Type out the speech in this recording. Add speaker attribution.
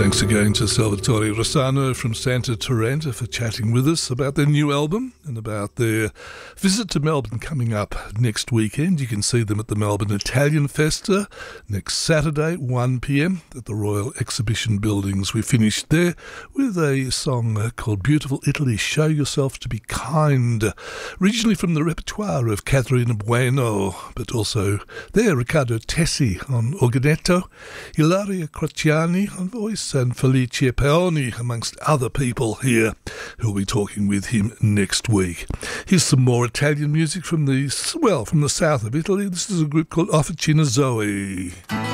Speaker 1: Thanks again to Salvatore Rossano from Santa Taranta for chatting with us about their new album and about their visit to Melbourne coming up next weekend. You can see them at the Melbourne Italian Festa next Saturday, 1 p.m. at the Royal Exhibition Buildings. We finished there with a song called Beautiful Italy, Show Yourself to Be Kind, originally from the repertoire of Caterina Bueno, but also there Riccardo Tessi on organetto, Ilaria Crociani on voice, and Felice Peoni, amongst other people here who'll be talking with him next week. Here's some more Italian music from the south of Italy. This is a group called Officina Zoe.